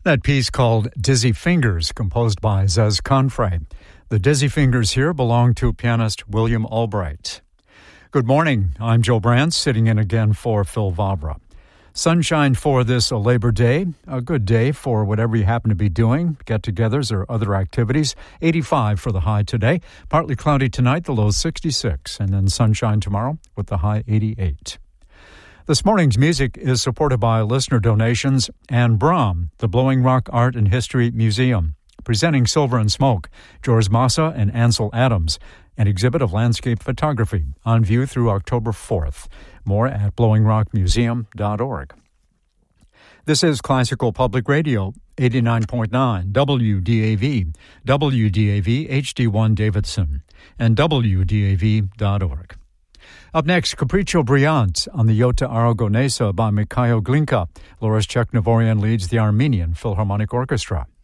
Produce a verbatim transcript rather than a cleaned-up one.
That piece called Dizzy Fingers, composed by Zez Confrey. The Dizzy Fingers here belong to pianist William Albright. Good morning. I'm Joe Brandt, sitting in again for Phil Vavra. Sunshine for this Labor Day, a good day for whatever you happen to be doing, get-togethers or other activities. eighty-five for the high today. Partly cloudy tonight, the low sixty-six, and then sunshine tomorrow with the high eighty-eight. This morning's music is supported by listener donations and Brahm, the Blowing Rock Art and History Museum, presenting Silver and Smoke, George Massa and Ansel Adams, an exhibit of landscape photography on view through October fourth. More at blowing rock museum dot org. This is Classical Public Radio, eighty-nine point nine W D A V, W D A V H D one Davidson, and W D A V dot org. Up next, Capriccio Brilliant on the Jota Aragonesa by Mikhail Glinka. Loris Czech-Navorian leads the Armenian Philharmonic Orchestra.